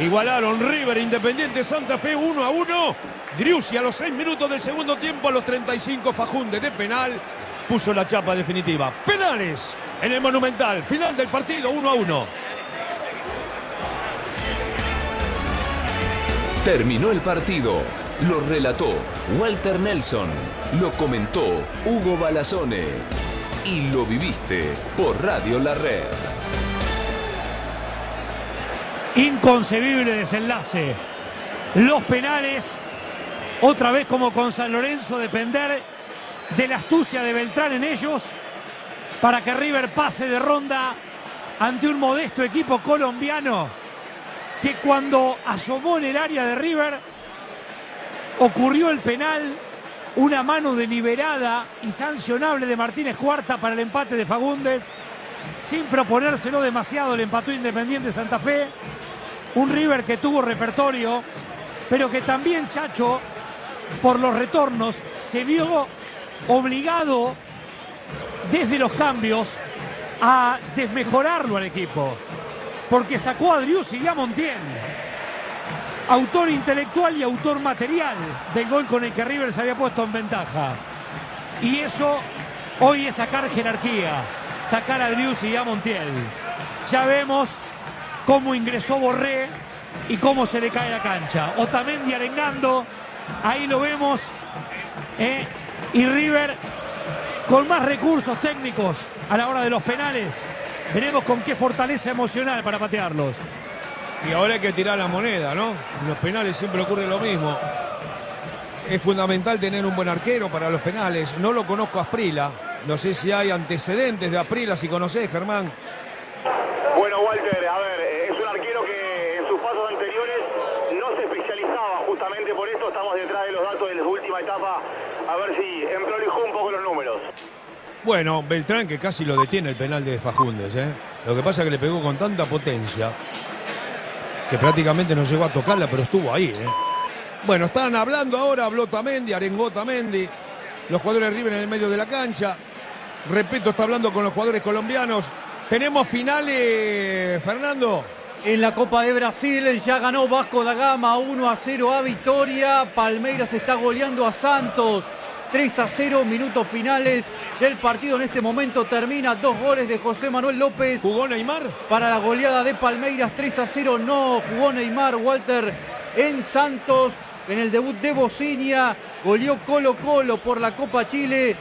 Igualaron River Independiente Santa Fe 1-1. Driussi a los 6 minutos del segundo tiempo, a los 35 Fagundes de penal puso la chapa definitiva. Penales en el Monumental. Final del partido 1-1. Terminó el partido. Lo relató Walter Nelson. Lo comentó Hugo Balazone. Y lo viviste por Radio La Red. Inconcebible desenlace. Los penales, otra vez como con San Lorenzo, depender de la astucia de Beltrán en ellos para que River pase de ronda ante un modesto equipo colombiano que cuando asomó en el área de River ocurrió el penal, una mano deliberada y sancionable de Martínez Cuarta para el empate de Fagundes, sin proponérselo demasiado le empató Independiente Santa Fe. Un River que tuvo repertorio, pero que también, Chacho, por los retornos, se vio obligado desde los cambios a desmejorarlo al equipo. Porque sacó a Driussi y a Montiel, autor intelectual y autor material del gol con el que River se había puesto en ventaja. Y eso hoy es sacar jerarquía, sacar a Driussi y a Montiel. Ya vemos cómo ingresó Borré y cómo se le cae la cancha. Otamendi arengando, ahí lo vemos. Y River con más recursos técnicos a la hora de los penales. Veremos con qué fortaleza emocional para patearlos. Y ahora hay que tirar la moneda, ¿no? En los penales siempre ocurre lo mismo. Es fundamental tener un buen arquero para los penales. No lo conozco a Asprilla. No sé si hay antecedentes de Asprilla, si conocés, Germán. Bueno, Walter, a ver, es un arquero que en sus pasos anteriores no se especializaba. Justamente por esto estamos detrás de los datos de la última etapa. A ver si emprolijó un poco los números. Bueno, Beltrán que casi lo detiene el penal de Fagundes, ¿eh? Lo que pasa es que le pegó con tanta potencia que prácticamente no llegó a tocarla, pero estuvo ahí, ¿eh? Bueno, están hablando ahora, habló Otamendi, arengó Otamendi, los jugadores de River en el medio de la cancha. Repito, está hablando con los jugadores colombianos. Tenemos finales, Fernando. En la Copa de Brasil ya ganó Vasco da Gama 1-0 a Vitória. Palmeiras está goleando a Santos 3-0, minutos finales del partido. En este momento termina 2 goles de José Manuel López. ¿Jugó Neymar? Para la goleada de Palmeiras 3-0 no jugó Neymar, Walter, en Santos. En el debut de Bocinia goleó Colo Colo por la Copa Chile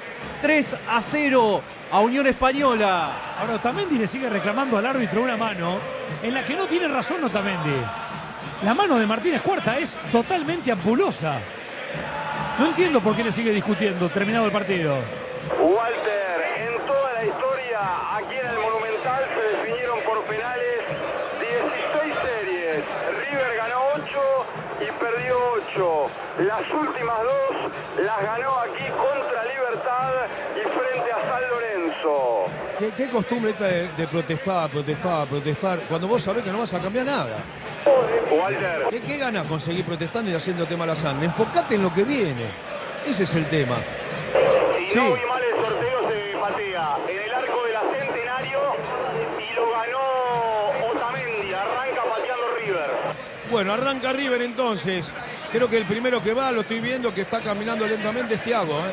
3-0 a Unión Española. Ahora Otamendi le sigue reclamando al árbitro una mano en la que no tiene razón Otamendi. La mano de Martínez Cuarta es totalmente ampulosa. No entiendo por qué le sigue discutiendo terminado el partido. Walter, en toda la historia, aquí en el Monumental se definieron por penales 16 series. River ganó 8 y perdió 8. Las últimas 2 las ganó aquí contra Libertad y frente a San Lorenzo. ¿Qué costumbre esta de protestar, cuando vos sabés que no vas a cambiar nada? Walter. ¿Qué ganas conseguir protestando y haciéndote mala sangre? Enfocate en lo que viene. Ese es el tema. Si no vi mal el sorteo, se patea en el arco de la Centenario y lo ganó Otamendi. Arranca pateando River. Bueno, arranca River entonces. Creo que el primero que va, lo estoy viendo, que está caminando lentamente, es Thiago, ¿eh?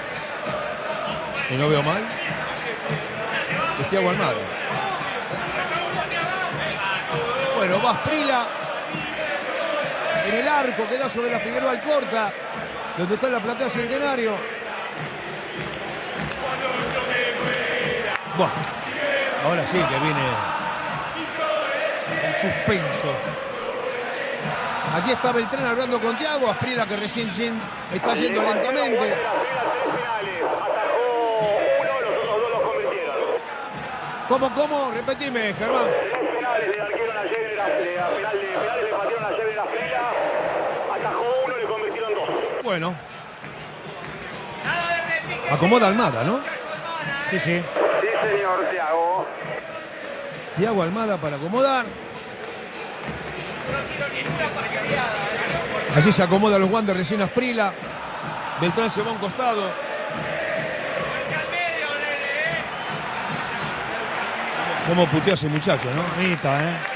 Si no veo mal. Es Thiago Almada. Bueno, va Asprilla en el arco, queda sobre la Figueroa Alcorta, donde está la platea Centenario. Bueno, ahora sí que viene el suspenso. Allí está Beltrán hablando con Thiago, Asprilla que recién está yendo lentamente. ¿Cómo? Repetime, Germán. 3 penales le marcaron ayer, penales le patearon ayer en la fila, atajó 1 y le convirtieron 2. Bueno. Acomoda Almada, ¿no? Sí. Sí, señor, Thiago. Thiago Almada para acomodar. Allí se acomoda los guantes recién Asprilla. Beltrán se va a un costado. ¿Cómo putea ese muchacho, no? Mamita,